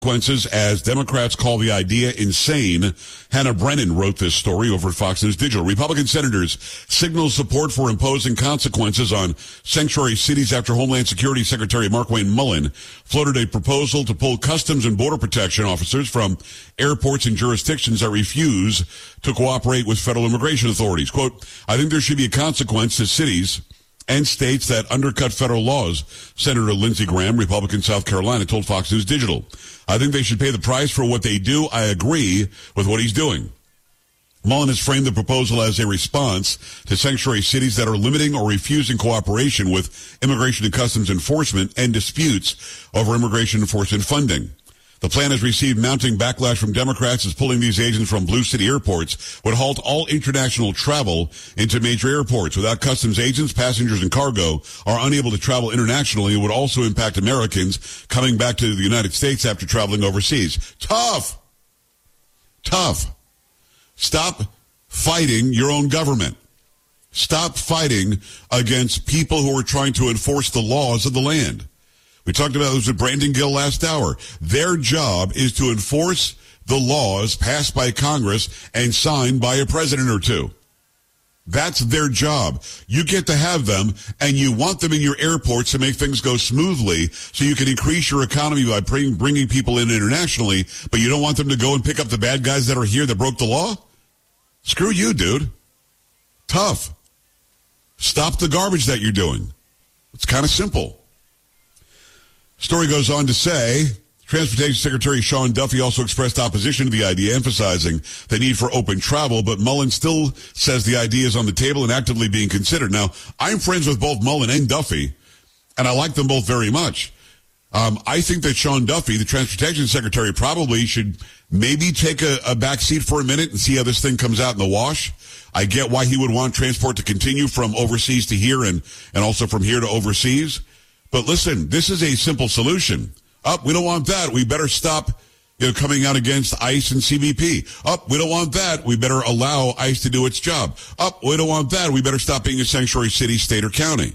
consequences as Democrats call the idea insane. Hannah Brennan wrote this story over at Fox News Digital. Republican senators signal support for imposing consequences on sanctuary cities after Homeland Security Secretary Markwayne Mullin floated a proposal to pull Customs and Border Protection officers from airports and jurisdictions that refuse to cooperate with federal immigration authorities. Quote, I think there should be a consequence to cities and states that undercut federal laws, Senator Lindsey Graham, Republican, South Carolina, told Fox News Digital. I think they should pay the price for what they do. I agree with what he's doing. Mullin has framed the proposal as a response to sanctuary cities that are limiting or refusing cooperation with immigration and customs enforcement and disputes over immigration enforcement funding. The plan has received mounting backlash from Democrats as pulling these agents from blue city airports would halt all international travel into major airports. Without customs agents, passengers and cargo are unable to travel internationally. It would also impact Americans coming back to the United States after traveling overseas. Tough. Stop fighting your own government. Stop fighting against people who are trying to enforce the laws of the land. We talked about this with Brandon Gill last hour. Their job is to enforce the laws passed by Congress and signed by a president or two. That's their job. You get to have them, and you want them in your airports to make things go smoothly so you can increase your economy by bringing people in internationally, but you don't want them to go and pick up the bad guys that are here that broke the law? Screw you, dude. Tough. Stop the garbage that you're doing. It's kind of simple. Story goes on to say, Transportation Secretary Sean Duffy also expressed opposition to the idea, emphasizing the need for open travel, but Mullin still says the idea is on the table and actively being considered. Now, I'm friends with both Mullin and Duffy, and I like them both very much. I think that Sean Duffy, the Transportation Secretary, probably should maybe take a back seat for a minute and see how this thing comes out in the wash. I get why he would want transport to continue from overseas to here and also from here to overseas. But listen, this is a simple solution. We don't want that. We better stop coming out against ICE and CBP. We don't want that. We better allow ICE to do its job. We don't want that. We better stop being a sanctuary city, state, or county.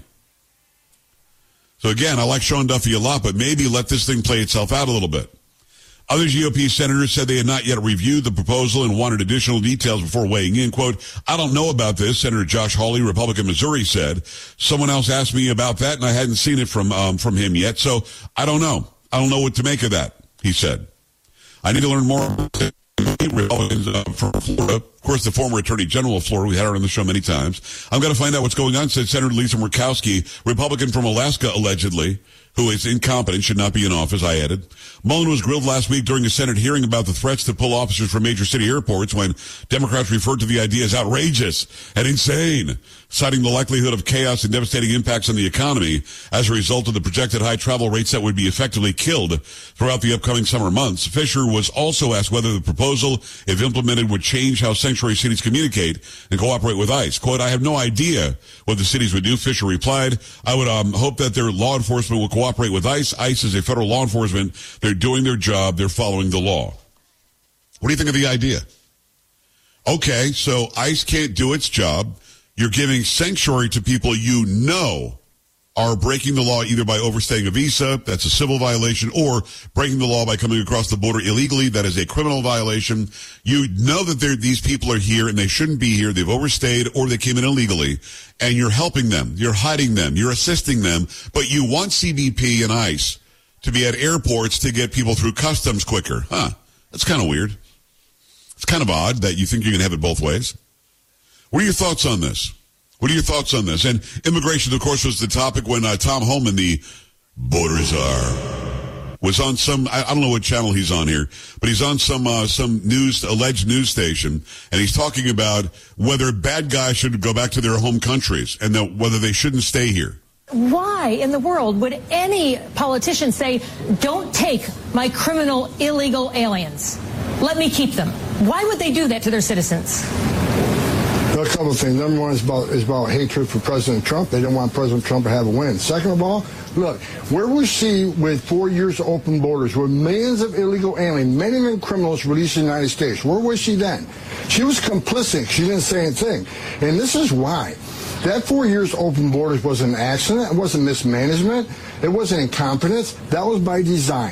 So again, I like Sean Duffy a lot, but maybe let this thing play itself out a little bit. Other GOP senators said they had not yet reviewed the proposal and wanted additional details before weighing in. Quote, I don't know about this, Senator Josh Hawley, Republican, Missouri, said. Someone else asked me about that, and I hadn't seen it from him yet, so I don't know. I don't know what to make of that, he said. I need to learn more about Republicans from Florida. Of course, the former Attorney General of Florida. We had her on the show many times. I'm going to find out what's going on, said Senator Lisa Murkowski, Republican from Alaska, allegedly, who is incompetent, should not be in office, I added. Mullin was grilled last week during a Senate hearing about the threats to pull officers from major city airports when Democrats referred to the idea as outrageous and insane, citing the likelihood of chaos and devastating impacts on the economy as a result of the projected high travel rates that would be effectively killed throughout the upcoming summer months. Fisher was also asked whether the proposal, if implemented, would change how sanctuary cities communicate and cooperate with ICE. Quote, I have no idea what the cities would do, Fisher replied. I would hope that their law enforcement will cooperate with ICE. ICE is a federal law enforcement. They're doing their job. They're following the law. What do you think of the idea? Okay, so ICE can't do its job. You're giving sanctuary to people you know are breaking the law either by overstaying a visa, that's a civil violation, or breaking the law by coming across the border illegally, that is a criminal violation. You know that these people are here and they shouldn't be here. They've overstayed or they came in illegally, and you're helping them. You're hiding them. You're assisting them, but you want CBP and ICE to be at airports to get people through customs quicker. That's kind of weird. It's kind of odd that you think you can have it both ways. What are your thoughts on this? What are your thoughts on this? And immigration, of course, was the topic when Tom Homan, the border czar, was on some, I don't know what channel he's on here, but he's on some alleged news station, and he's talking about whether bad guys should go back to their home countries and whether they shouldn't stay here. Why in the world would any politician say, don't take my criminal, illegal aliens? Let me keep them. Why would they do that to their citizens? A couple of things. Number one is about hatred for President Trump. They don't want President Trump to have a win. Second of all, look, where was she with 4 years of open borders, with millions of illegal aliens, many of them criminals released in the United States? Where was she then? She was complicit. She didn't say anything. And this is why. That 4 years open borders was an accident. It wasn't mismanagement. It wasn't incompetence. That was by design.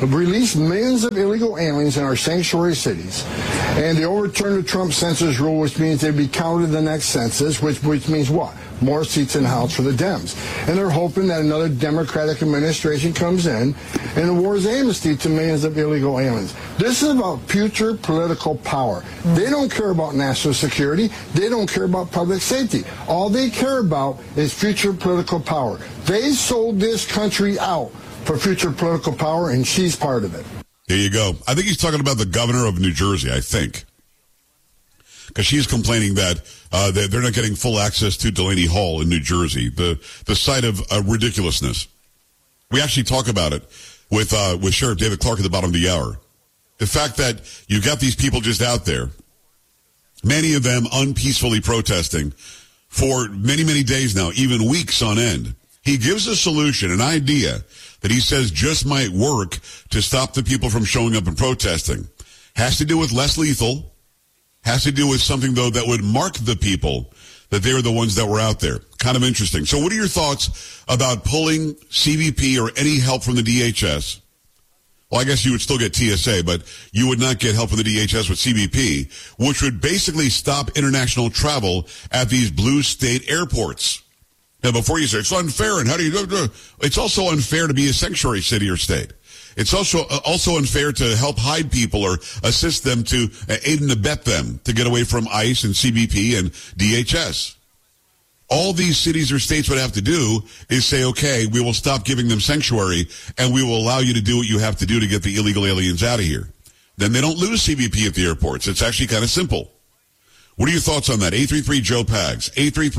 release millions of illegal aliens in our sanctuary cities, and they overturn the Trump census rule, which means they'd be counted in the next census, which means what? More seats in the House for the Dems. And they're hoping that another Democratic administration comes in and awards amnesty to millions of illegal aliens. This is about future political power. They don't care about national security. They don't care about public safety. All they care about is future political power. They sold this country out for future political power, and she's part of it. There you go. I think he's talking about the governor of New Jersey, I think. Because she's complaining that they're not getting full access to Delaney Hall in New Jersey, the site of ridiculousness. We actually talk about it with Sheriff David Clark at the bottom of the hour. The fact that you got these people just out there, many of them unpeacefully protesting for many, many days now, even weeks on end. He gives a solution, an idea that he says just might work to stop the people from showing up and protesting. Has to do with less lethal. Has to do with something, though, that would mark the people that they were the ones that were out there. Kind of interesting. So what are your thoughts about pulling CBP or any help from the DHS? Well, I guess you would still get TSA, but you would not get help from the DHS with CBP, which would basically stop international travel at these blue state airports. Now, before you say, it's unfair, and how do you do it? It's also unfair to be a sanctuary city or state. It's also unfair to help hide people or assist them to aid and abet them to get away from ICE and CBP and DHS. All these cities or states would have to do is say, okay, we will stop giving them sanctuary and we will allow you to do what you have to do to get the illegal aliens out of here. Then they don't lose CBP at the airports. It's actually kind of simple. What are your thoughts on that? 833-JOE-PAGS,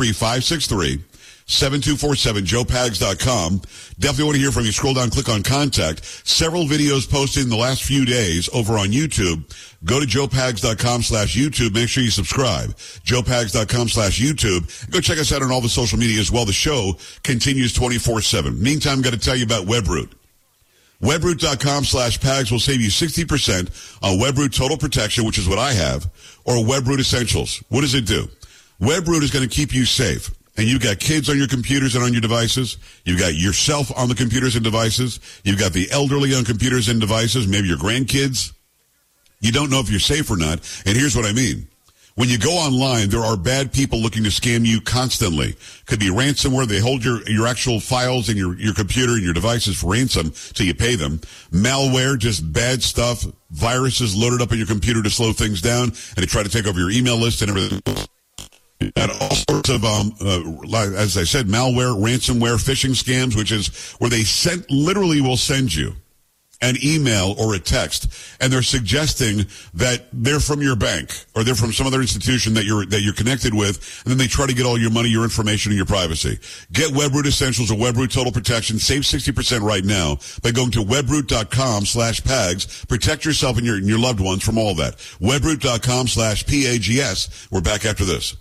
833-563-7247, joepags.com. Definitely want to hear from you. Scroll down, click on contact. Several videos posted in the last few days over on YouTube. Go to joepags.com/YouTube. Make sure you subscribe. joepags.com/YouTube. Go check us out on all the social media as well. The show continues 24/7. Meantime, got to tell you about WebRoot. WebRoot.com/PAGS will save you 60% on WebRoot Total Protection, which is what I have, or WebRoot Essentials. What does it do? WebRoot is going to keep you safe. And you've got kids on your computers and on your devices. You've got yourself on the computers and devices. You've got the elderly on computers and devices, maybe your grandkids. You don't know if you're safe or not. And here's what I mean. When you go online, there are bad people looking to scam you constantly. Could be ransomware. They hold your actual files and your computer and your devices for ransom till you pay them. Malware, just bad stuff. Viruses loaded up on your computer to slow things down and to try to take over your email list and everything. And all sorts of, as I said, malware, ransomware, phishing scams, which is where they literally will send you an email or a text, and they're suggesting that they're from your bank or they're from some other institution that you're connected with, and then they try to get all your money, your information, and your privacy. Get WebRoot Essentials or WebRoot Total Protection. Save 60% right now by going to webroot.com/PAGS. Protect yourself and your loved ones from all that. Webroot.com/PAGS. We're back after this.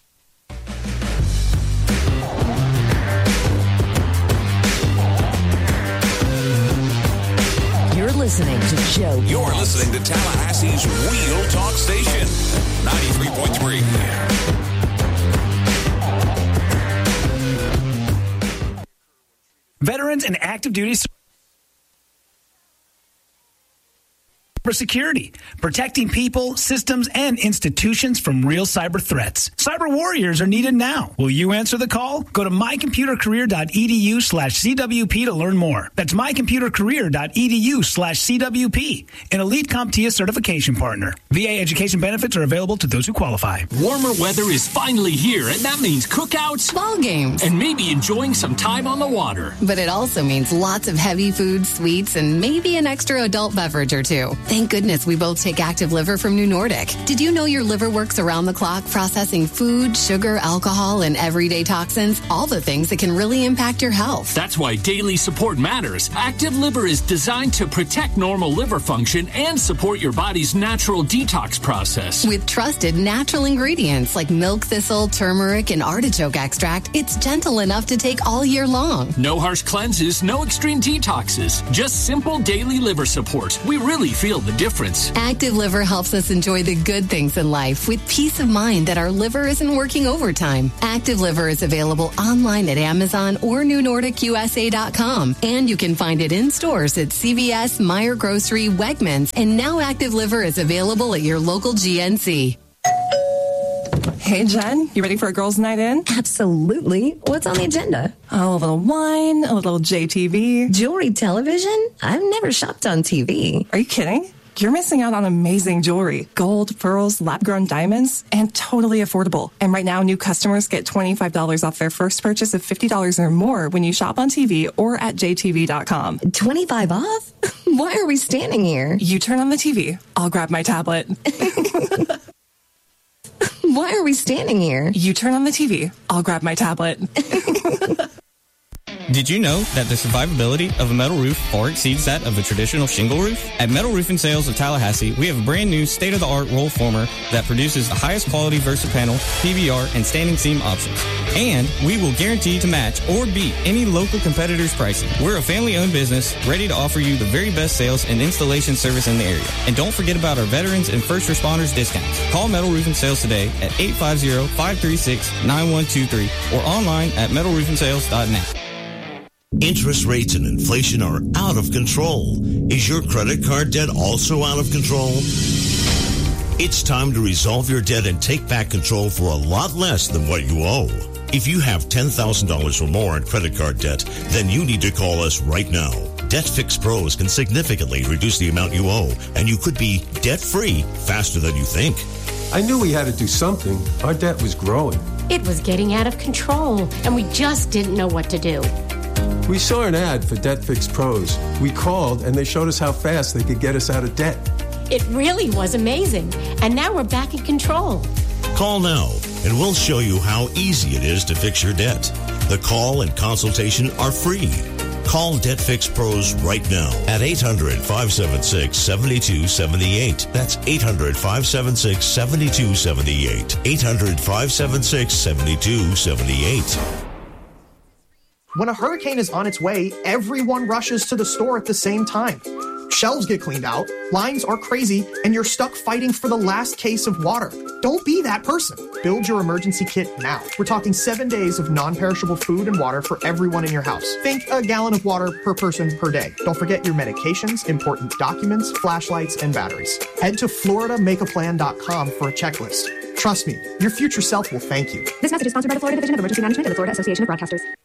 You're listening to Joe. You're listening to Tallahassee's Real Talk Station, 93.3. Veterans and active duty cybersecurity, protecting people, systems, and institutions from real cyber threats. Cyber warriors are needed now. Will you answer the call? Go to mycomputercareer.edu/CWP to learn more. That's mycomputercareer.edu/CWP, an elite CompTIA certification partner. VA education benefits are available to those who qualify. Warmer weather is finally here, and that means cookouts, ball games, and maybe enjoying some time on the water. But it also means lots of heavy foods, sweets, and maybe an extra adult beverage or two. Thank goodness we both take Active Liver from New Nordic. Did you know your liver works around the clock processing food, sugar, alcohol, and everyday toxins? All the things that can really impact your health. That's why daily support matters. Active Liver is designed to protect normal liver function and support your body's natural detox process. With trusted natural ingredients like milk thistle, turmeric, and artichoke extract, it's gentle enough to take all year long. No harsh cleanses, no extreme detoxes, just simple daily liver support. We really feel the difference. Active Liver helps us enjoy the good things in life with peace of mind that our liver isn't working overtime. Active Liver is available online at Amazon or NewNordicUSA.com. And you can find it in stores at CVS, Meijer Grocery, Wegmans, and now Active Liver is available at your local GNC. Hey, Jen, you ready for a girls' night in? Absolutely. What's on the agenda? Oh, a little wine, a little JTV. Jewelry television? I've never shopped on TV. Are you kidding? You're missing out on amazing jewelry. Gold, pearls, lab-grown diamonds, and totally affordable. And right now, new customers get $25 off their first purchase of $50 or more when you shop on TV or at jtv.com. 25 off? Why are we standing here? You turn on the TV. I'll grab my tablet. Why are we standing here? You turn on the TV. I'll grab my tablet. Did you know that the survivability of a metal roof far exceeds that of a traditional shingle roof? At Metal Roofing Sales of Tallahassee, we have a brand new state-of-the-art roll former that produces the highest quality VersaPanel, PVR, and standing seam options. And we will guarantee to match or beat any local competitor's pricing. We're a family-owned business ready to offer you the very best sales and installation service in the area. And don't forget about our veterans and first responders discounts. Call Metal Roofing Sales today at 850-536-9123 or online at metalroofingsales.net. Interest rates and inflation are out of control. Is your credit card debt also out of control? It's time to resolve your debt and take back control for a lot less than what you owe. If you have $10,000 or more in credit card debt, then you need to call us right now. Debt Fix Pros can significantly reduce the amount you owe, and you could be debt-free faster than you think. I knew we had to do something. Our debt was growing. It was getting out of control, and we just didn't know what to do. We saw an ad for Debt Fix Pros. We called, and they showed us how fast they could get us out of debt. It really was amazing, and now we're back in control. Call now, and we'll show you how easy it is to fix your debt. The call and consultation are free. Call Debt Fix Pros right now at 800-576-7278. That's 800-576-7278. 800-576-7278. When a hurricane is on its way, everyone rushes to the store at the same time. Shelves get cleaned out, lines are crazy, and you're stuck fighting for the last case of water. Don't be that person. Build your emergency kit now. We're talking 7 days of non-perishable food and water for everyone in your house. Think a gallon of water per person per day. Don't forget your medications, important documents, flashlights, and batteries. Head to FloridaMakeAPlan.com for a checklist. Trust me, your future self will thank you. This message is sponsored by the Florida Division of Emergency Management and the Florida Association of Broadcasters.